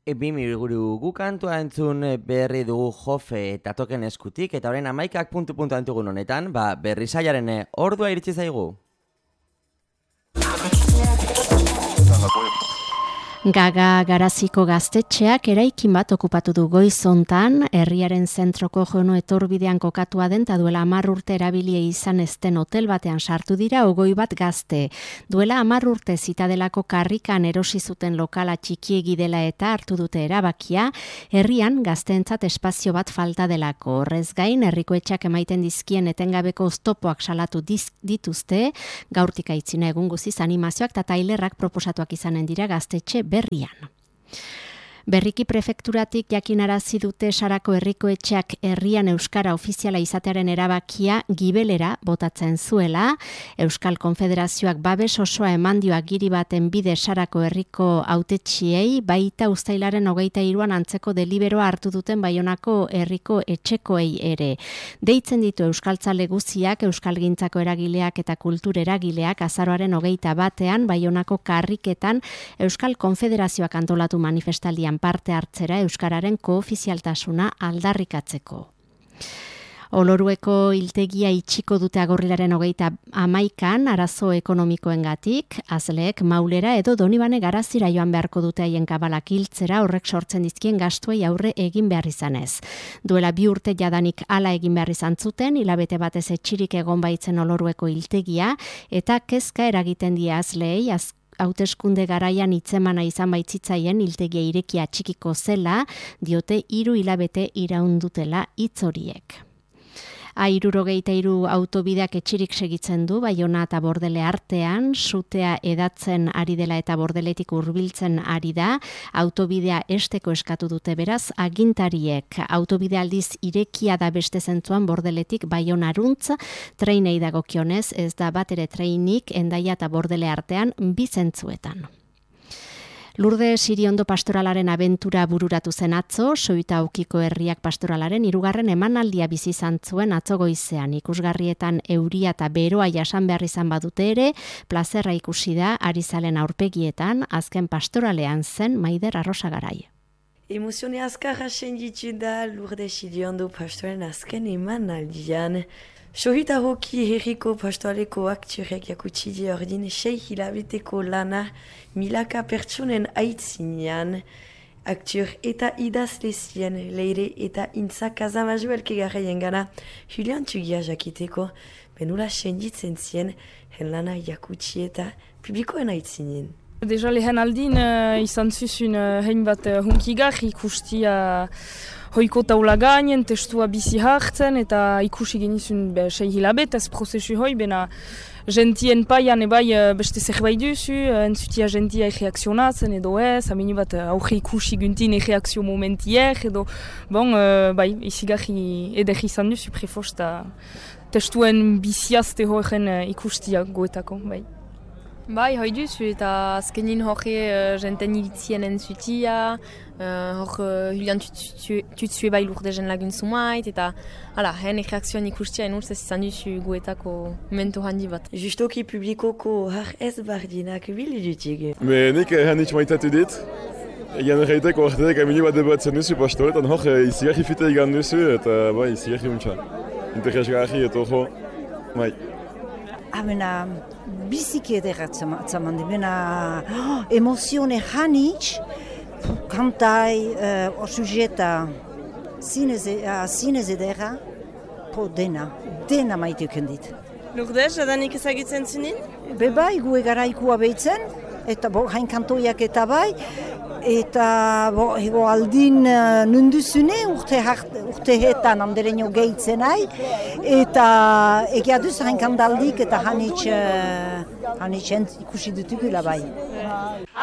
Bimiguru gu kantua entzun berri dugu Jofe eta Token eskutik, eta orain 11 puntu antugun honetan, berri saiaren ordua iritsi zaigu. Gaga Garaziko gaztetxeak eraikin bat okupatu du goizontan, herriaren zentroko jono etorbidean kokatua den eta duela 10 urte erabilie izan ezten hotel batean sartu dira 20 bat gazte. Duela 10 urte zitadelako karrikan erosi zuten lokala txikiegi dela eta hartu dute erabakia, herrian gazteentzat espazio bat falta delako. Horrez gain, herriko etxak emaiten dizkien etengabeko oztopoak salatu dituzte, gaurtik aitzina egun guziz animazioak eta tailerrak proposatuak izanen dira gaztetxe berrian. Berriki prefekturatik jakinarazi dute Sarako herriko etxeak herrian euskara ofiziala izatearen erabakia gibelera botatzen zuela. Euskal Konfederazioak babes osoa eman dio agiri baten bide Sarako herriko hautetsiei, baita uztailaren 23an antzeko deliberoa hartu duten Baionako herriko etxekoei ere. Deitzen ditu euskaltzale guziak, euskalgintzako eragileak eta kultur eragileak azaroaren 21an Baionako karriketan Euskal Konfederazioak antolatu manifestaldian parte hartzera euskararen koofizialtasuna aldarrikatzeko. Olorueko hiltegia itxiko dute agorrilaren 31an arazo ekonomikoengatik, azleek Maulera edo Donibane Garazira joan beharko dute haien kabalak hiltzera, horrek sortzen dizkien gastuei aurre egin behar izanez. Duela 2 urte jadanik hala egin behar izan zuten, hilabete batez etxirik egon baitzen Olorueko hiltegia, eta kezka eragiten die azleei, hauteskunde garaian hitzemana izan baitzitzaien hiltegia irekia txikiko zela, diote 3 hilabete iraundutela hitz horiek. A63 autobideak etxirik segitzen du, Baiona eta Bordele artean, sutea edatzen ari dela eta Bordeletik hurbiltzen ari da, autobidea esteko eskatu dute beraz agintariek. Autobidea aldiz irekia da beste zentzuan Bordeletik Baionaruntz, treinei dagokionez ez da batere treinik Hendaia eta Bordele artean 2 zentzuetan. Lourdes Iriondo pastoralaren abentura bururatu zen atzo, Soita Aukiko herriak pastoralaren 3. emanaldia bizi izan zuen atzo goizean. Ikusgarrietan euria eta beroa jasan behar izan badute ere, plazerra ikusi da Arizalen aurpegietan, azken pastoralean zen Maider Arrosagarai. Emozione azkarra senditu da Lourdes Iriondo pastoralen azken emanaldian. Sohita hoki herriko pastoraleko akturek jakutsi die ordin 6 hilabeteko lana milaka pertsonen aitzinean. Aktur eta idazlezien leire eta intza kazamaju elkegarraien gana Julian Txugia jakiteko benula senditzen zien hen lana jakutsi eta publikoen aitzinen. Deja lehen aldin izan zuzun hein bat hunkigar ikustia hoiko taula gainen, testua bizi hartzen eta ikusi genizun 6 hilabet ez prozesu hoi, bena gentien paian ebai beste zerbait duzu, entzutia gentia reakzionatzen edo ez, amini bat aurre ikusi guntin reakzio momentiek edo, bai, izigarri eder izan duzu prefost testuen biziazte horren ikustia goetako, bai. Bai, hoi duzu eta azkenin horre jenten iritzien entzutia, hor Julian tutzue bai Lourdesen lagun zumait, eta hen reakzioan ikustia enurtzez izan duzu goetako momento handi bat. Justoki publikoko har ez bardinak bilidutik. Nik handitz maitatu dit. Egan erraiteko orteek amini bat debatzen duzu pastoretan hor izigarri fite egan duzu eta bai izigarri untsa. Interesgarri eta hor, bai. Bena biziki ederatzen atzamande, bena emozione hanitz, kantai, sujeta zinez edera, dena maiteuken dit. Lourdes, jadanik ezagutzen zinin? Bai, gu egaraikua behitzen, eta hain kantoiak eta bai, eta ego aldin nunduzune urtehetan andereño gehitzen nahi, eta egiaduz hain kandaldik eta hanitz ikusi dutugula bai.